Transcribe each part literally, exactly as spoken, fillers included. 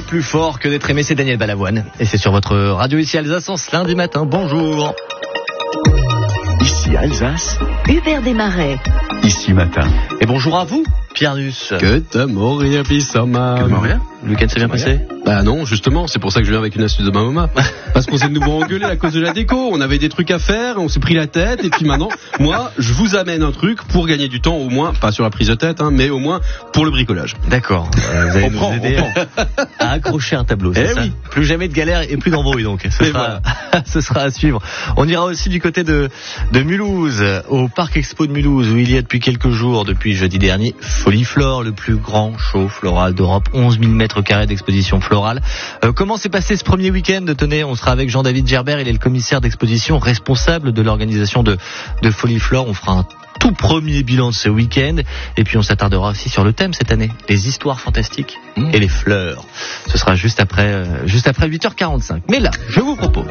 plus fort que d'être aimé, c'est Daniel Balavoine. Et c'est sur votre radio ici Alsace en ce lundi matin. Bonjour. Ici Alsace. Hubert Desmarais. Ici matin. Et bonjour à vous, Pierre Nuss. Que t'as mourir, pissama. Que mourir. Le week-end s'est bien passé? Bah non, justement, c'est pour ça que je viens avec une astuce de ma maman. Parce qu'on s'est de nouveau engueulé à cause de la déco. On avait des trucs à faire, on s'est pris la tête, et puis maintenant, moi, je vous amène un truc pour gagner du temps, au moins, pas sur la prise de tête, hein, mais au moins pour le bricolage. D'accord. Euh, vous allez on nous prend, aider à accrocher un tableau, c'est eh ça oui. Plus jamais de galère et plus d'embrouille, donc. Ce sera, voilà. Ce sera à suivre. On ira aussi du côté de, de Mulhouse, au Parc Expo de Mulhouse, où il y a depuis quelques jours, depuis jeudi dernier, Foliflore, le plus grand show floral d'Europe, onze mille mètres carrés d'exposition florale. Euh, comment s'est passé ce premier week-end? Tenez, on sera avec Jean-David Gerbert, il est le commissaire d'exposition responsable de l'organisation de, de Foliflore. On fera un tout premier bilan de ce week-end et puis on s'attardera aussi sur le thème cette année, les histoires fantastiques mmh. et les fleurs. Ce sera juste après, euh, juste après huit heures quarante-cinq. Mais là, je vous propose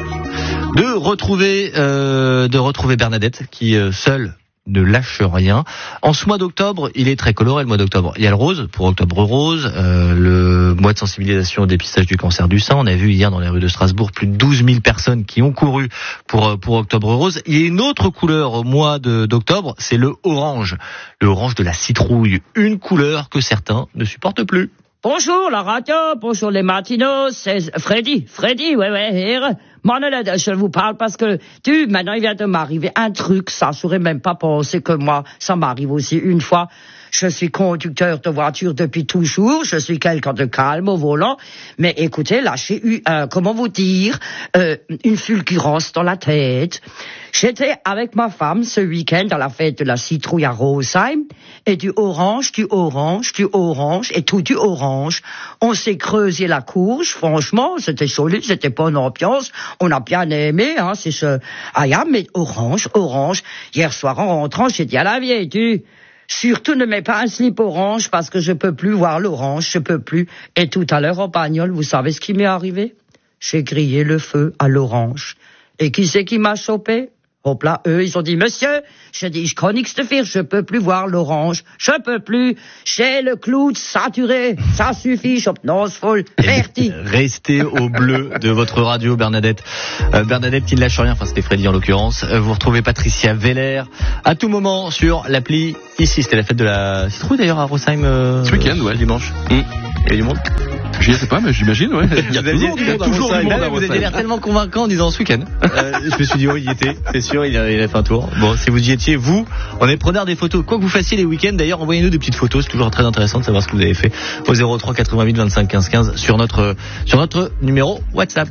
de retrouver, euh, de retrouver Bernadette qui euh, seule ne lâche rien. En ce mois d'octobre, il est très coloré le mois d'octobre. Il y a le rose, pour Octobre Rose, euh, le mois de sensibilisation au dépistage du cancer du sein. On a vu hier dans les rues de Strasbourg plus de douze mille personnes qui ont couru pour, pour Octobre Rose. Il y a une autre couleur au mois de, d'octobre, c'est le orange. Le orange de la citrouille. Une couleur que certains ne supportent plus. Bonjour la radio, bonjour les matinos, c'est Freddy, Freddy, ouais, ouais, hier. Manolette, je vous parle parce que, tu, maintenant il vient de m'arriver un truc, ça, je n'aurais même pas pensé que moi, ça m'arrive aussi une fois. Je suis conducteur de voiture depuis toujours, je suis quelqu'un de calme au volant, mais écoutez, là, j'ai eu, euh, comment vous dire, euh, une fulgurance dans la tête. J'étais avec ma femme ce week-end à la fête de la citrouille à Rosheim, et du orange, du orange, du orange, et tout du orange. On s'est creusé la courge, franchement, c'était solide, c'était bonne ambiance, on a bien aimé, hein, c'est ce, ah, yeah, mais orange, orange. Hier soir, en rentrant, j'ai dit à la vieille, tu, surtout ne mets pas un slip orange parce que je peux plus voir l'orange, je peux plus. Et tout à l'heure en bagnole, vous savez ce qui m'est arrivé? J'ai grillé le feu à l'orange. Et qui c'est qui m'a chopé? Hop là, eux, ils ont dit, monsieur, je dis, je connais que te faire, je peux plus voir l'orange, je peux plus, j'ai le clou saturé, ça suffit, j'obnose folle, merci. Restez au bleu de votre radio, Bernadette. Euh, Bernadette qui ne lâche rien, enfin c'était Freddy en l'occurrence. Euh, vous retrouvez Patricia Veller à tout moment sur l'appli. Ici, c'était la fête de la citrouille d'ailleurs à Rosheim. Euh, Ce week-end, ouais. Dimanche. Mmh. Il y a du monde. Je ne sais pas, mais j'imagine, ouais. Il y a vous toujours aviez, du monde à toujours Rosheim. du monde à Vous aviez l'air tellement convaincant en disant ce week-end. Euh, je me suis dit, oh, il y était, c'est sûr, il a, il a fait un tour. Bon, si vous y étiez, vous, on est preneurs des photos. Quoi que vous fassiez les week-ends, d'ailleurs, envoyez-nous des petites photos. C'est toujours très intéressant de savoir ce que vous avez fait au zéro trois quatre-vingt-huit vingt-cinq quinze quinze sur notre, sur notre numéro WhatsApp.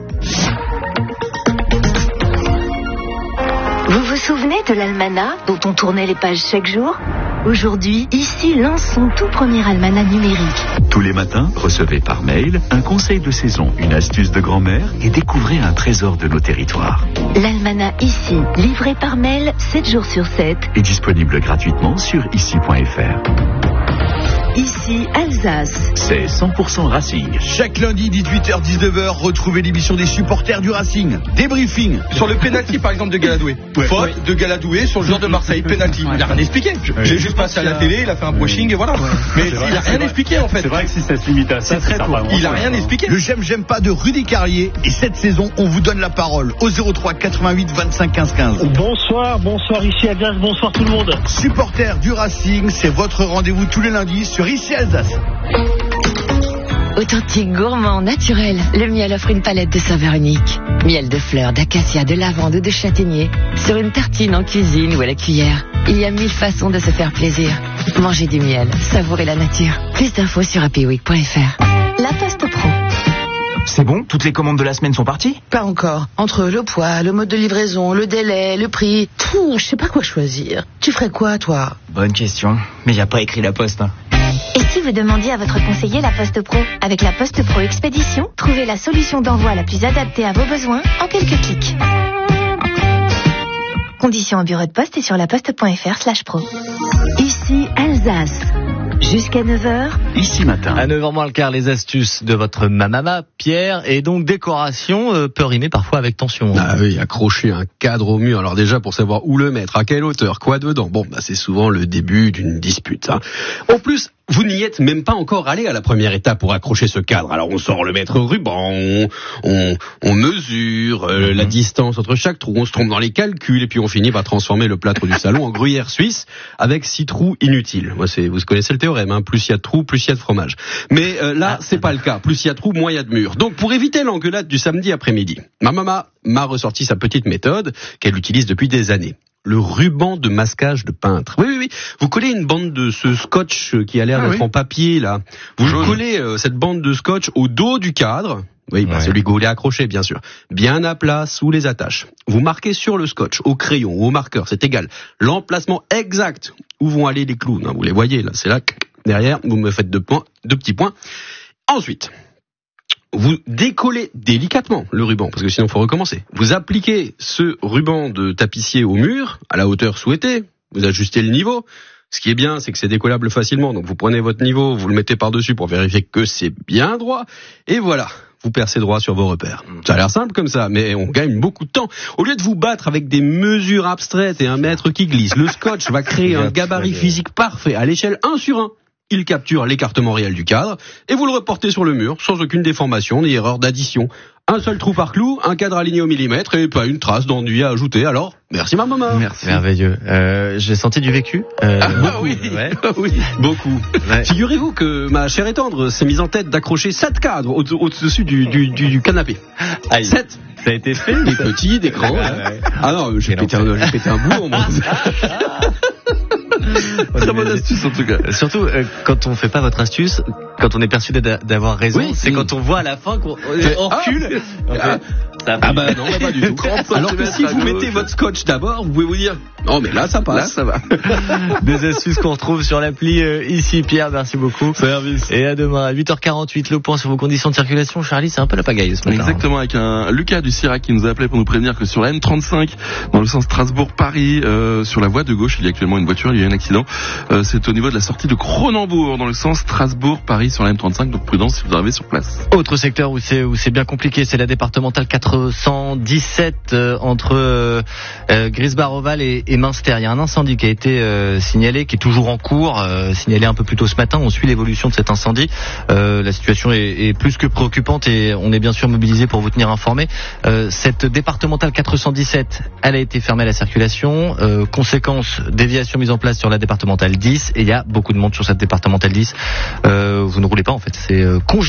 Vous vous souvenez de l'almanach dont on tournait les pages chaque jour? Aujourd'hui, ici lance son tout premier almanach numérique. Tous les matins, recevez par mail un conseil de saison, une astuce de grand-mère et découvrez un trésor de nos territoires. L'almanach ici, livré par mail sept jours sur sept. Et disponible gratuitement sur ici point f r. Ici, Alsace. C'est cent pour cent Racing. Chaque lundi, dix-huit heures dix-neuf heures, retrouvez l'émission des supporters du Racing. Débriefing. Sur le penalty, par exemple, de Galadoué. Ouais. Faute Ouais. de Galadoué sur le joueur de Marseille. Penalty. Il n'a rien expliqué. J'ai juste passé à la télé, il a fait un brushing et voilà. Ouais. Mais il n'a rien expliqué, en fait. C'est vrai que si ça se limite à ça, c'est très court. Il n'a rien expliqué. Le j'aime, j'aime pas de Rudy Carrier. Et cette saison, on vous donne la parole au zéro trois quatre-vingt-huit vingt-cinq quinze quinze. Bonsoir, bonsoir ici Alsace, bonsoir tout le monde. Supporters du Racing, c'est votre rendez-vous tous les lundis sur Ici Alsace. Authentique, gourmand, naturel, le miel offre une palette de saveurs uniques. Miel de fleurs, d'acacia, de lavande ou de châtaignier. Sur une tartine, en cuisine ou à la cuillère. Il y a mille façons de se faire plaisir. Mangez du miel, savourez la nature. Plus d'infos sur happy week point f r. La Poste Pro. C'est bon? Toutes les commandes de la semaine sont parties? Pas encore. Entre le poids, le mode de livraison, le délai, le prix... Tout, je sais pas quoi choisir. Tu ferais quoi, toi? Bonne question. Mais y a pas écrit la Poste, hein. Et si vous demandiez à votre conseiller la Poste Pro? Avec la Poste Pro Expédition, trouvez la solution d'envoi la plus adaptée à vos besoins en quelques clics. Conditions au bureau de poste et sur laposte point f r slash pro. Ici, Alsace. Jusqu'à neuf heures. Ici matin. À neuf heures moins le quart, les astuces de votre mamama, Pierre. Et donc, décoration euh, peut rimer parfois avec tension. Hein. Ah oui, accrocher un cadre au mur. Alors déjà, pour savoir où le mettre, à quelle hauteur, quoi dedans. Bon, bah, c'est souvent le début d'une dispute. Hein. En plus, vous n'y êtes même pas encore allé à la première étape pour accrocher ce cadre. Alors on sort le mètre ruban, on, on, on mesure euh, la distance entre chaque trou, on se trompe dans les calculs et puis on finit par transformer le plâtre du salon en gruyère suisse avec six trous inutiles. Moi, c'est, vous connaissez le théorème, hein, plus il y a de trous, plus il y a de fromage. Mais euh, là, c'est pas le cas. Plus il y a de trous, moins il y a de murs. Donc pour éviter l'engueulade du samedi après-midi, ma maman m'a ressorti sa petite méthode qu'elle utilise depuis des années. Le ruban de masquage de peintre. Oui, oui, oui. Vous collez une bande de ce scotch qui a l'air ah, d'être oui. en papier, là. Vous Jaune. collez euh, cette bande de scotch au dos du cadre. Oui, bah, ouais. celui que vous voulez accrocher, bien sûr. Bien à plat, sous les attaches. Vous marquez sur le scotch, au crayon ou au marqueur, c'est égal. L'emplacement exact où vont aller les clous. Vous les voyez, là. C'est là, derrière. Vous me faites deux points, deux petits points. Ensuite, vous décollez délicatement le ruban, parce que sinon il faut recommencer. Vous appliquez ce ruban de tapissier au mur, à la hauteur souhaitée, vous ajustez le niveau. Ce qui est bien, c'est que c'est décollable facilement, donc vous prenez votre niveau, vous le mettez par-dessus pour vérifier que c'est bien droit, et voilà, vous percez droit sur vos repères. Ça a l'air simple comme ça, mais on gagne beaucoup de temps. Au lieu de vous battre avec des mesures abstraites et un mètre qui glisse, le scotch va créer un gabarit physique parfait à l'échelle un sur un. Il capture l'écartement réel du cadre et vous le reportez sur le mur sans aucune déformation ni erreur d'addition. Un seul trou par clou, un cadre aligné au millimètre et pas une trace d'ennui à ajouter. Alors, merci ma maman. Merci. Merveilleux. Euh, j'ai senti du vécu. Euh, ah, beaucoup. Oui, ouais. oui, beaucoup. Ouais. Figurez-vous que ma chère et tendre s'est mise en tête d'accrocher sept cadres au- au-dessus du, du, du, du canapé. Aïe. Sept. Ça a été fait. Des petits, des grands. Ah, ouais. ah non, j'ai pété, un, j'ai pété un boulon, moi. Très bonne astuce en tout cas. Surtout euh, quand on fait pas votre astuce, quand on est persuadé d'a- d'avoir raison, oui, c'est oui. quand on voit à la fin qu'on on recule. Ah, ah, ah bah non, bah pas du tout. Alors que si vous mettez votre scotch d'abord, vous pouvez vous dire non mais là ça passe. Là ça va. Des astuces qu'on retrouve sur l'appli euh, ici. Pierre, merci beaucoup. Service. Et à demain à huit heures quarante-huit. Le point sur vos conditions de circulation. Charlie, c'est un peu la pagaille ce matin. Exactement, avec un Lucas du Sirac qui nous a appelé pour nous prévenir que sur la M trente-cinq, dans le sens Strasbourg-Paris, euh, sur la voie de gauche, il y a actuellement une voiture, il y a eu un accident. Euh, c'est au niveau de la sortie de Cronenbourg, dans le sens Strasbourg-Paris sur la M trente-cinq, donc prudence si vous arrivez sur place. Autre secteur où c'est où c'est bien compliqué, c'est la départementale quatre cent dix-sept euh, entre euh, euh, Grisbar-Oval et, et Münster. Il y a un incendie qui a été euh, signalé, qui est toujours en cours, euh, signalé un peu plus tôt ce matin. On suit l'évolution de cet incendie. Euh, la situation est, est plus que préoccupante et on est bien sûr mobilisé pour vous tenir informé. Euh, cette départementale quatre cent dix-sept, elle a été fermée à la circulation. Euh, conséquence, déviation mise en place sur la départementale dix et il y a beaucoup de monde sur cette départementale dix. Euh, vous ne roulez pas en fait, c'est euh, congé.